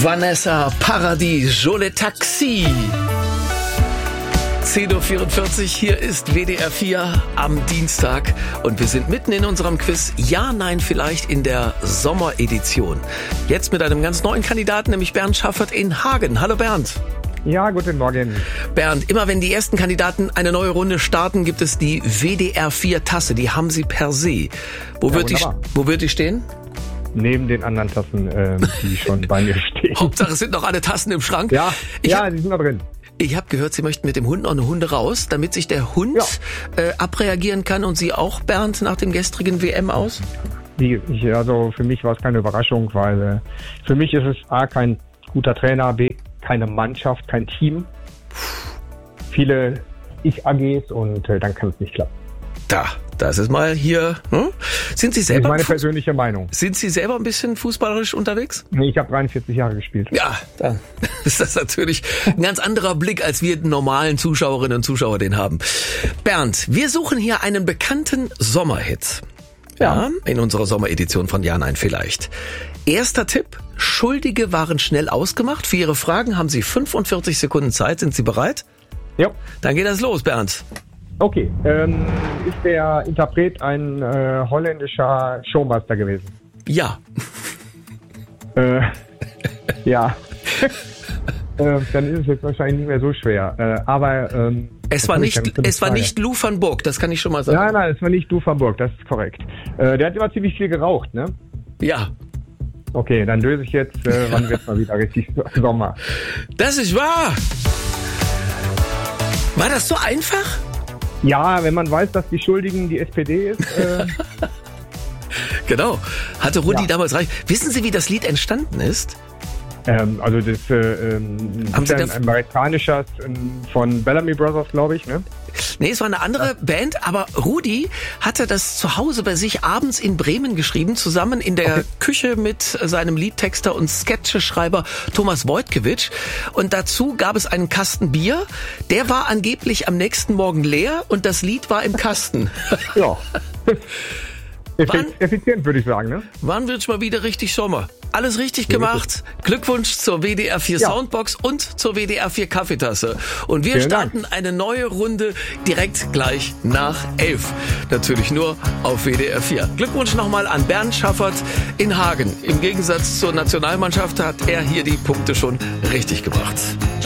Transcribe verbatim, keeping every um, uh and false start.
Vanessa Paradis, Jole Taxi. zehn Uhr vierundvierzig, hier ist W D R vier am Dienstag und wir sind mitten in unserem Quiz Ja, Nein, vielleicht in der Sommeredition. Jetzt mit einem ganz neuen Kandidaten, nämlich Bernd Schaffert in Hagen. Hallo Bernd. Ja, guten Morgen. Bernd, immer wenn die ersten Kandidaten eine neue Runde starten, gibt es die W D R vier Tasse. Die haben sie per se. Wo, Ja, wird, die, wunderbar. wo wird die stehen? Neben den anderen Tassen, äh, die schon bei mir stehen. Hauptsache es sind noch alle Tassen im Schrank. Ja, Ich ja, hab- die sind da drin. Ich habe gehört, Sie möchten mit dem Hund noch eine Hunde raus, damit sich der Hund äh, abreagieren kann und Sie auch, Bernd, nach dem gestrigen W M aus? Die, ich, also für mich war es keine Überraschung, weil äh, für mich ist es A, kein guter Trainer, B, keine Mannschaft, kein Team. Viele Ich-A Gs und äh, dann kann es nicht klappen. Da, das ist mal hier. Hm? Sind Sie Das ist selber meine Fu- persönliche Meinung. sind Sie selber ein bisschen fußballerisch unterwegs? Nee, ich habe dreiundvierzig Jahre gespielt. Ja, dann ist das natürlich ein ganz anderer Blick, als wir normalen Zuschauerinnen und Zuschauer den haben. Bernd, wir suchen hier einen bekannten Sommerhit. Ja, Ja. in unserer Sommeredition von Ja, Nein, vielleicht. Erster Tipp: Schuldige waren schnell ausgemacht. Für Ihre Fragen haben Sie fünfundvierzig Sekunden Zeit. Sind Sie bereit? Ja. Dann geht das los, Bernd. Okay, ähm, ist der Interpret ein äh, holländischer Showmaster gewesen? Ja. Äh, ja. äh, dann ist es jetzt wahrscheinlich nicht mehr so schwer. Äh, aber ähm, Es was war hab ich nicht, denn für eine es war Frage? nicht Lou van Burg, das kann ich schon mal sagen. Nein, nein, es war nicht du van Burg, das ist korrekt. Äh, der hat immer ziemlich viel geraucht, ne? Ja, Okay, dann löse ich jetzt, äh, wann wird mal wieder richtig Sommer. das ist wahr. War das so einfach? Ja, wenn man weiß, dass die Schuldigen die S P D ist, äh, Genau. Hatte Rudi Ja. damals recht. Wissen Sie, wie das Lied entstanden ist? ähm, also das äh, ähm, Haben ist Sie ein da- amerikanischer ähm, von Bellamy Brothers, glaube ich, ne? Nee, es war eine andere Band, aber Rudi hatte das zu Hause bei sich abends in Bremen geschrieben, zusammen in der Okay. Küche mit seinem Liedtexter und Sketcheschreiber Thomas Wojtkiewicz. Und dazu gab es einen Kasten Bier. Der war angeblich am nächsten Morgen leer und das Lied war im Kasten. Ja. Wann? Effi- Effizient, würde ich sagen, ne? Wann wird's mal wieder richtig Sommer? Alles richtig So ist gemacht. Glückwunsch zur W D R vier Ja. Soundbox und zur W D R vier Kaffeetasse. Und wir Vielen Dank. starten eine neue Runde direkt gleich nach elf. Natürlich nur auf W D R vier. Glückwunsch nochmal an Bernd Schaffert in Hagen. Im Gegensatz zur Nationalmannschaft hat er hier die Punkte schon richtig gebracht.